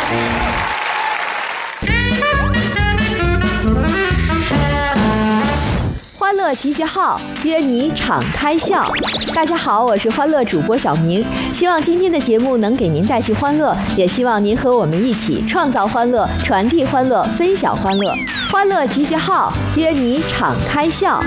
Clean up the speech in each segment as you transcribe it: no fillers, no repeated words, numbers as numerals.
欢乐集结号，约你敞开笑。大家好，我是欢乐主播小明，希望今天的节目能给您带去欢乐，也希望您和我们一起创造欢乐、传递欢乐、分享欢乐。欢乐集结号，约你敞开笑。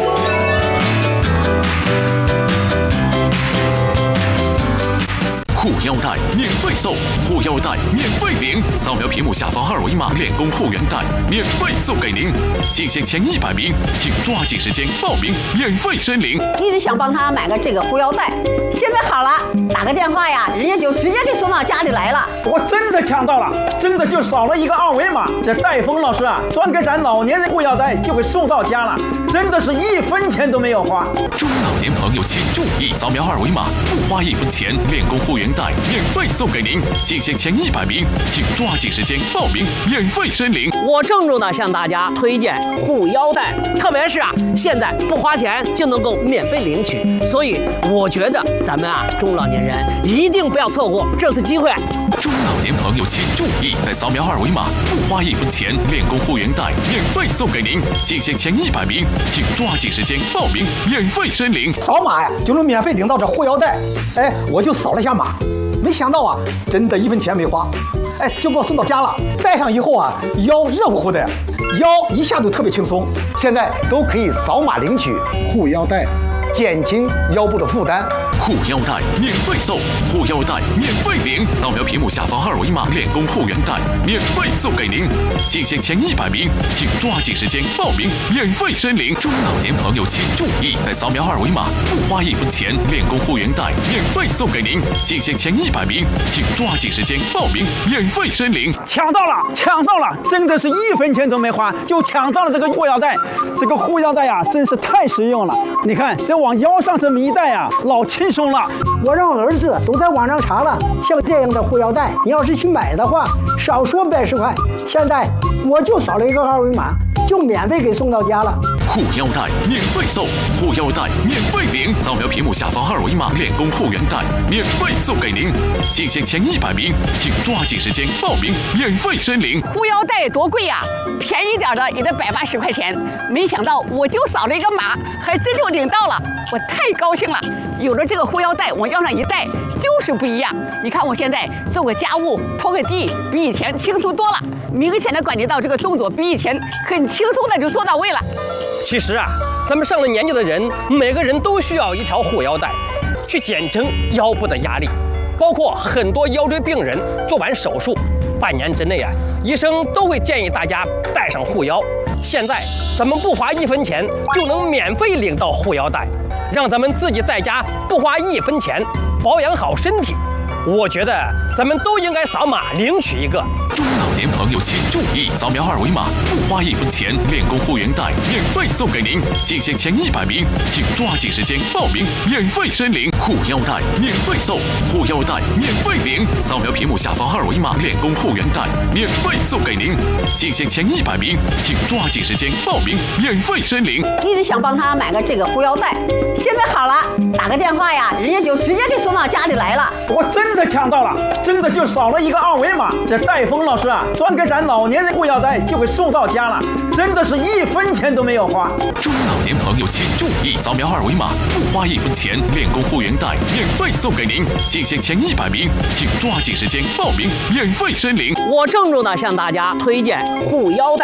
护腰带免费送，护腰带免费领，扫描屏幕下方二维码，练功护腰带免费送给您。进线前100名，请抓紧时间报名，免费申领。 一直想帮他买个这个护腰带，现在好了，打个电话呀，人家就直接给送到家里来了。 我真的抢到了，真的就扫了一个二维码，这戴峰老师啊，专给咱老年人护腰带就给送到家了，真的是1分钱都没有花。 中老年朋友请注意，扫描二维码，不花1分钱，练功护腰带免费送给您。进线前100名，请抓紧时间报名，免费申领。 我郑重的向大家推荐护腰带，特别是现在不花钱就能够免费领取，所以我觉得咱们中老年人一定不要错过这次机会。 中老年朋友请注意，在扫描二维码，不花1分钱，练功护腰带免费送给您。进线前100名，请抓紧时间报名，免费申领。 扫码呀，就能免费领到这护腰带。哎，我就扫了一下码，没想到真的1分钱没花，哎，就给我送到家了。戴上以后腰热乎乎的，腰一下就特别轻松。现在都可以扫码领取护腰带，减轻腰部的负担。 护腰带免费送，护腰带免费领，扫描屏幕下方二维码，练功护腰带免费送给您。进线前100名，请抓紧时间报名，免费申领。中老年朋友请注意，在扫描二维码，不花1分钱，练功护腰带免费送给您。进线前100名，请抓紧时间报名，免费申领。 抢到了，抢到了，真的是1分钱都没花就抢到了这个护腰带。这个护腰带呀，真是太实用了。你看这往腰上这么一戴呀，老轻松了。 我让儿子都在网上查了，像这样的护腰带，你要是去买的话，少说110块。现在我就扫了一个二维码，就免费给送到家了。 护腰带免费送，护腰带免费领，扫描屏幕下方二维码，练功护腰带免费送给您。进线前100名，请抓紧时间报名，免费申领。 护腰带多贵呀，便宜点的也得180块钱。没想到我就扫了一个码，还真就领到了，我太高兴了。有了这个护腰带，往腰上一戴就是不一样。你看我现在做个家务、拖个地，比以前轻松多了，明显的感觉到这个动作比以前很轻松的就做到位了。 其实咱们上了年纪的人，每个人都需要一条护腰带，去减轻腰部的压力。包括很多腰椎病人做完手术，半年之内医生都会建议大家带上护腰。现在咱们不花1分钱就能免费领到护腰带，让咱们自己在家不花1分钱保养好身体。我觉得咱们都应该扫码领取一个。 中老年朋友请注意，扫描二维码，不花1分钱，练功护腰带免费送给您。进线前100名，请抓紧时间报名，免费申领。护腰带免费送，护腰带免费领，扫描屏幕下方二维码，练功护腰带免费送给您。进线前100名，请抓紧时间报名，免费申领。 一直想帮他买个这个护腰带，现在好了，打个电话呀，人家就直接给送到家里来了。 我真的抢到了，真的就扫了一个二维码，这戴峰老师啊，专给咱老年人护腰带就给送到家了，真的是1分钱都没有花。 中老年朋友请注意，扫描二维码，不花1分钱，练功护腰带免费送给您。进线前100名，请抓紧时间报名，免费申领。 我郑重的向大家推荐护腰带。